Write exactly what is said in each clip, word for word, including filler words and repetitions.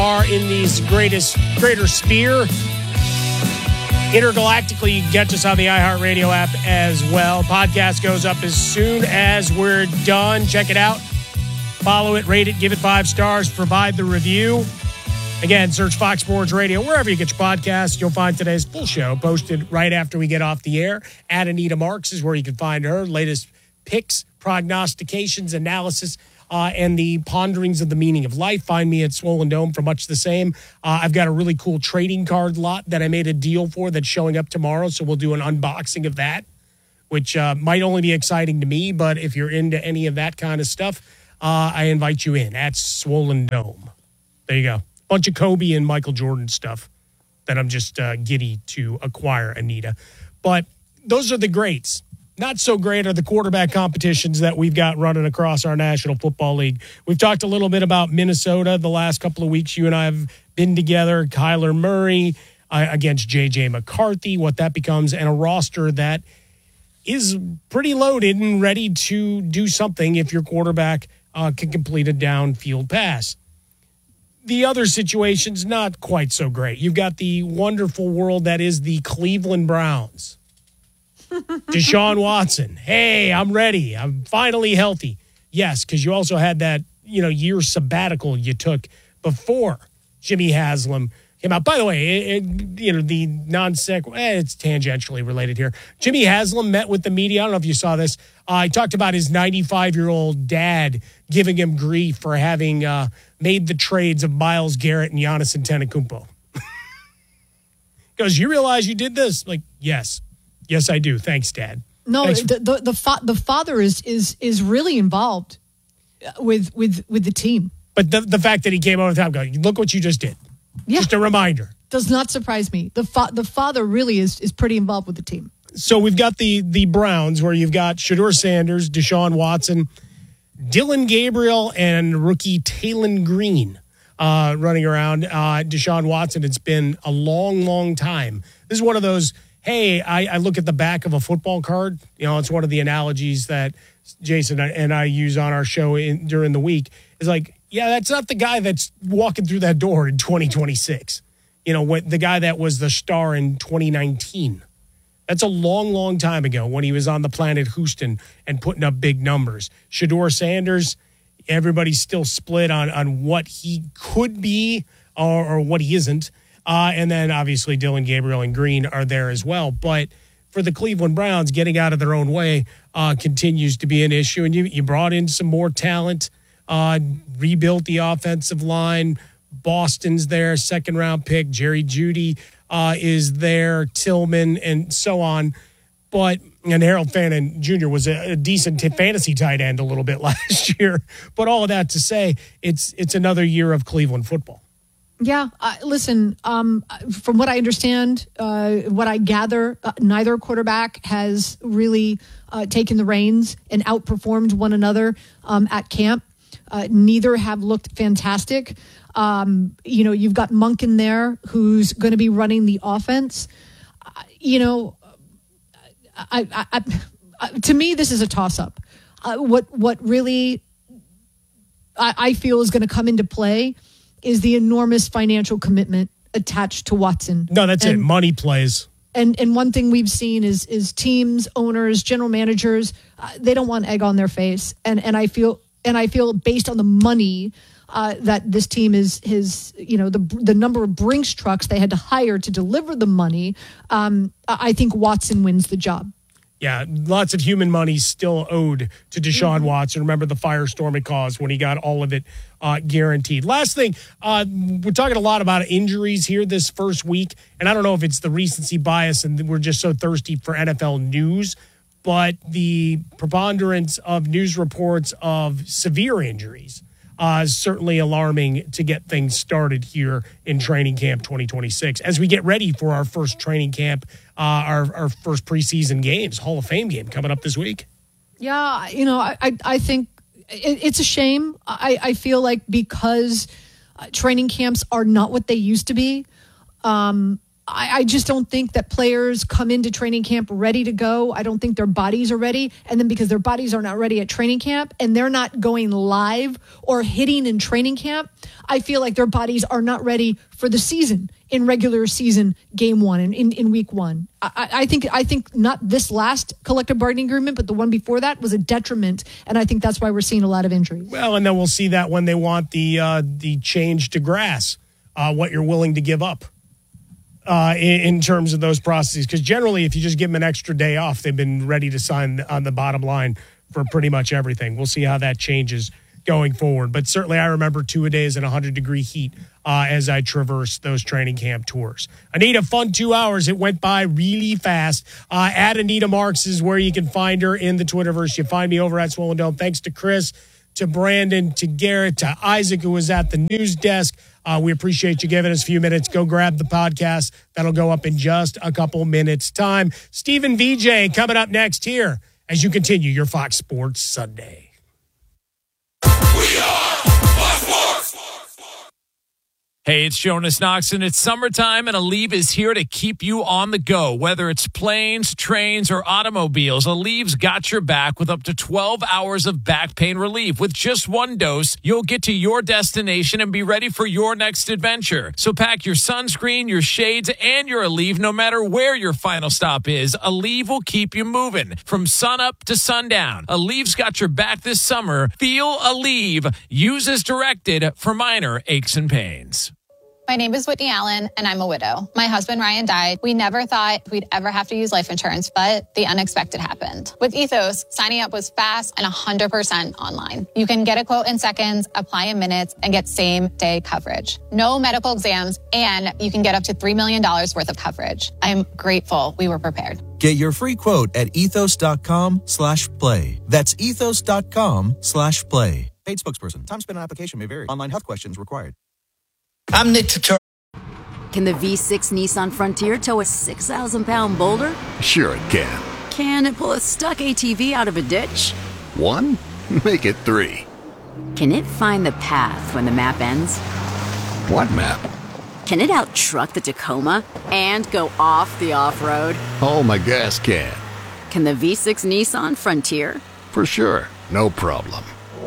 Are in these greatest greater sphere. Intergalactically, you can catch us on the iHeartRadio app as well. Podcast goes up as soon as we're done. Check it out. Follow it, rate it, give it five stars, provide the review. Again, search Fox Sports Radio wherever you get your podcasts. You'll find today's full show posted right after we get off the air. At Anita Marks is where you can find her latest picks, prognostications, analysis, Uh, and the ponderings of the meaning of life. Find me at Swollen Dome for much the same. Uh, I've got a really cool trading card lot that I made a deal for that's showing up tomorrow, so we'll do an unboxing of that, which uh, might only be exciting to me, but if you're into any of that kind of stuff, uh, I invite you in at Swollen Dome. There you go. Bunch of Kobe and Michael Jordan stuff that I'm just uh, giddy to acquire, Anita. But those are the greats. Not so great are the quarterback competitions that we've got running across our National Football League. We've talked a little bit about Minnesota the last couple of weeks. You and I have been together. Kyler Murray uh, against J J McCarthy, what that becomes, and a roster that is pretty loaded and ready to do something if your quarterback uh, can complete a downfield pass. The other situation's not quite so great. You've got the wonderful world that is the Cleveland Browns. Deshaun Watson. Hey, I'm ready. I'm finally healthy. Yes, because you also had that, you know, year sabbatical you took before Jimmy Haslam came out. By the way, it, it, you know, the non-sec, eh, it's tangentially related here. Jimmy Haslam met with the media. I don't know if you saw this. Uh, he talked about his ninety-five-year-old dad giving him grief for having uh, made the trades of Myles Garrett and Giannis Antetokounmpo. He goes, you realize you did this? Like, yes. Yes, I do. Thanks, Dad. No, Thanks. the the the, fa- the father is is is really involved with with with the team. But the the fact that he came over the top, going, look what you just did. Yeah. Just a reminder. Does not surprise me. The fa- the father really is is pretty involved with the team. So we've got the the Browns where you've got Shedeur Sanders, Deshaun Watson, Dylan Gabriel, and rookie Taylon Green uh, running around. Uh, Deshaun Watson, it's been a long, long time. This is one of those. Hey, I, I look at the back of a football card. You know, it's one of the analogies that Jason and I use on our show in, during the week. It's like, yeah, that's not the guy that's walking through that door in twenty twenty-six. You know, when, the guy that was the star in twenty nineteen. That's a long, long time ago when he was on the planet Houston and putting up big numbers. Shedeur Sanders, everybody's still split on, on what he could be or, or what he isn't. Uh, and then, obviously, Dylan Gabriel and Green are there as well. But for the Cleveland Browns, getting out of their own way uh, continues to be an issue. And you, you brought in some more talent, uh, rebuilt the offensive line. Boston's there, second-round pick. Jerry Jeudy uh, is there, Tillman, and so on. But, and Harold Fannin Junior was a, a decent t- fantasy tight end a little bit last year. But all of that to say, it's it's another year of Cleveland football. Yeah, uh, listen, um, from what I understand, uh, what I gather, uh, neither quarterback has really uh, taken the reins and outperformed one another um, at camp. Uh, neither have looked fantastic. Um, you know, you've got Monk in there who's going to be running the offense. Uh, you know, I, I, I, I, to me, this is a toss-up. Uh, what, what really I, I feel is going to come into play is the enormous financial commitment attached to Watson. No, that's and, it. Money plays. And and one thing we've seen is is teams, owners, general managers, uh, they don't want egg on their face. And and I feel and I feel based on the money uh, that this team is his, you know, the the number of Brinks trucks they had to hire to deliver the money. Um, I think Watson wins the job. Yeah, lots of human money still owed to Deshaun mm-hmm. Watson. Remember the firestorm it caused when he got all of it uh, guaranteed. Last thing, uh, we're talking a lot about injuries here this first week, and I don't know if it's the recency bias and we're just so thirsty for N F L news, but the preponderance of news reports of severe injuries uh, is certainly alarming to get things started here in training camp twenty twenty-six as we get ready for our first training camp, uh, our, our first preseason games, Hall of Fame game coming up this week. Yeah, you know, I, I think it, it's a shame. I, I feel like because uh, training camps are not what they used to be, um, I, I just don't think that players come into training camp ready to go. I don't think their bodies are ready. And then because their bodies are not ready at training camp and they're not going live or hitting in training camp, I feel like their bodies are not ready for the season in regular season game one and in, in week one. I, I think I think not this last collective bargaining agreement, but the one before that was a detriment. And I think that's why we're seeing a lot of injuries. Well, and then we'll see that when they want the, uh, the change to grass, uh, what you're willing to give up. Uh, in, in terms of those processes, because generally, if you just give them an extra day off, they've been ready to sign on the bottom line for pretty much everything. We'll see how that changes going forward. But certainly, I remember two a days in one hundred degree heat uh, as I traversed those training camp tours. Anita, fun two hours. It went by really fast. Uh, at Anita Marks is where you can find her in the Twitterverse. You find me over at Swollen Dome. Thanks to Chris, to Brandon, to Garrett, to Isaac, who was at the news desk. Uh, we appreciate you giving us a few minutes. Go grab the podcast. That'll go up in just a couple minutes' time. Stephen V J coming up next here as you continue your Fox Sports Sunday. We are Fox Sports. Hey, it's Jonas Knox, and it's summertime, and Aleve is here to keep you on the go. Whether it's planes, trains, or automobiles, Aleve's got your back with up to twelve hours of back pain relief. With just one dose, you'll get to your destination and be ready for your next adventure. So pack your sunscreen, your shades, and your Aleve no matter where your final stop is. Aleve will keep you moving from sunup to sundown. Aleve's got your back this summer. Feel Aleve. Use as directed for minor aches and pains. My name is Whitney Allen, and I'm a widow. My husband, Ryan, died. We never thought we'd ever have to use life insurance, but the unexpected happened. With Ethos, signing up was fast and one hundred percent online. You can get a quote in seconds, apply in minutes, and get same-day coverage. No medical exams, and you can get up to three million dollars worth of coverage. I'm grateful we were prepared. Get your free quote at ethos.com slash play. That's ethos.com slash play. Paid spokesperson. Time spent on application may vary. Online health questions required. I'm Nick Tutor. Can the V six Nissan Frontier tow a six thousand pound boulder? Sure it can. Can it pull a stuck A T V out of a ditch? One? Make it three. Can it find the path when the map ends? What map? Can it out-truck the Tacoma and go off the off-road? Oh, my gas can. Can the V six Nissan Frontier? For sure. No problem.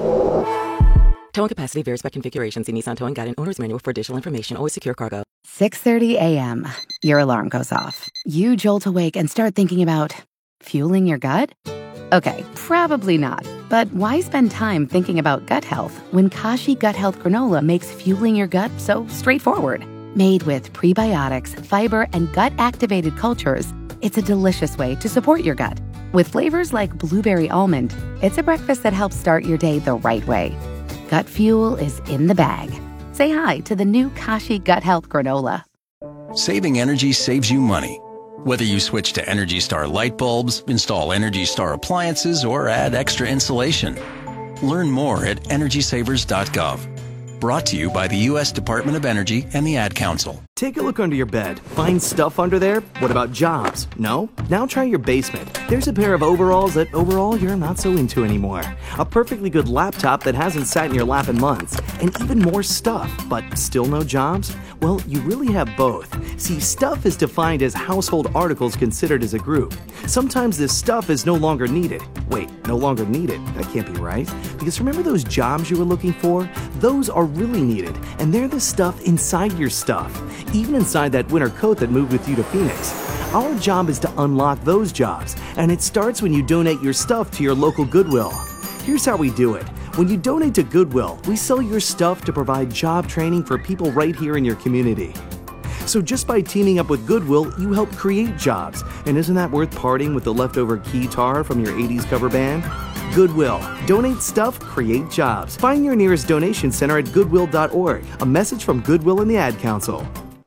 Towing capacity varies by configuration. See Nissan Towing Guide and Owner's Manual for additional information. Always secure cargo. six thirty a.m. Your alarm goes off. You jolt awake and start thinking about fueling your gut? Okay, probably not. But why spend time thinking about gut health when Kashi Gut Health Granola makes fueling your gut so straightforward? Made with prebiotics, fiber, and gut-activated cultures, it's a delicious way to support your gut. With flavors like blueberry almond, it's a breakfast that helps start your day the right way. Gut fuel is in the bag. Say hi to the new Kashi Gut Health Granola. Saving energy saves you money. Whether you switch to Energy Star light bulbs, install Energy Star appliances, or add extra insulation. Learn more at energy savers dot gov. Brought to you by the U S Department of Energy and the Ad Council. Take a look under your bed. Find stuff under there? What about jobs? No? Now try your basement. There's a pair of overalls that overall you're not so into anymore. A perfectly good laptop that hasn't sat in your lap in months. And even more stuff, but still no jobs? Well, you really have both. See, stuff is defined as household articles considered as a group. Sometimes this stuff is no longer needed. Wait, no longer needed? That can't be right. Because remember those jobs you were looking for? Those are really needed, and they're the stuff inside your stuff. Even inside that winter coat that moved with you to Phoenix. Our job is to unlock those jobs, and it starts when you donate your stuff to your local Goodwill. Here's how we do it. When you donate to Goodwill, we sell your stuff to provide job training for people right here in your community. So just by teaming up with Goodwill, you help create jobs. And isn't that worth parting with the leftover keytar from your eighties cover band? Goodwill. Donate stuff, create jobs. Find your nearest donation center at goodwill dot org. A message from Goodwill and the Ad Council.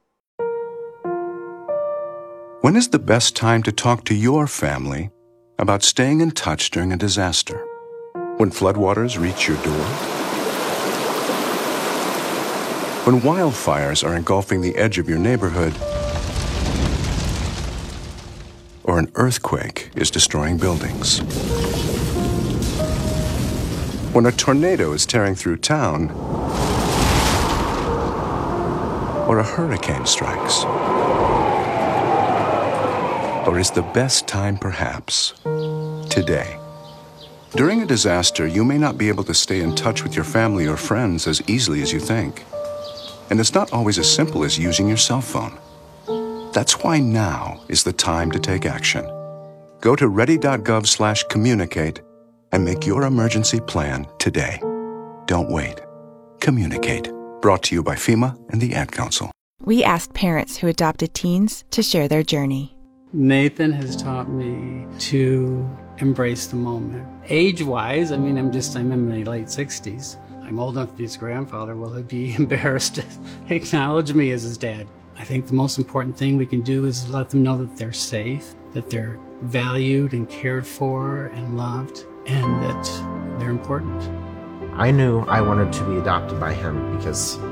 When is the best time to talk to your family about staying in touch during a disaster? When floodwaters reach your door? When wildfires are engulfing the edge of your neighborhood? Or an earthquake is destroying buildings? When a tornado is tearing through town? Or a hurricane strikes? Or is the best time perhaps today? During a disaster, you may not be able to stay in touch with your family or friends as easily as you think. And it's not always as simple as using your cell phone. That's why now is the time to take action. Go to ready.gov slash communicate and make your emergency plan today. Don't wait. Communicate. Brought to you by FEMA and the Ad Council. We asked parents who adopted teens to share their journey. Nathan has taught me to embrace the moment. Age-wise, I mean, I'm just, I'm in my late sixties. I'm old enough to be his grandfather. Will he be embarrassed to acknowledge me as his dad? I think the most important thing we can do is let them know that they're safe, that they're valued and cared for and loved, and that they're important. I knew I wanted to be adopted by him because